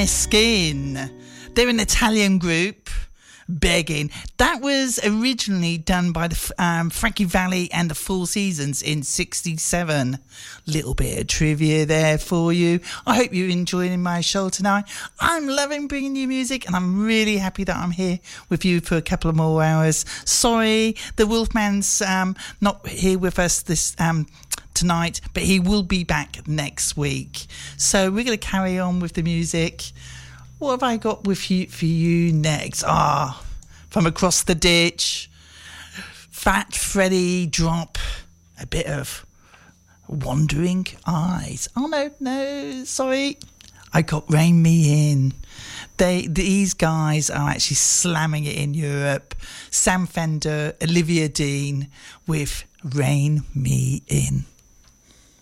Måneskin. They're an Italian group. Begging. That was originally done by the Frankie Valli and the Four Seasons in 1967. Little bit of trivia there for you. I hope you're enjoying my show tonight. I'm loving bringing you music, and I'm really happy that I'm here with you for a couple of more hours. Sorry, the Wolfman's not here with us this tonight, but he will be back next week. So we're going to carry on with the music. What have I got with you for you next? From across the ditch, Fat Freddy drop a bit of Wandering Eyes. Oh no, sorry. I got Rain Me In. These guys are actually slamming it in Europe. Sam Fender, Olivia Dean with Rain Me In.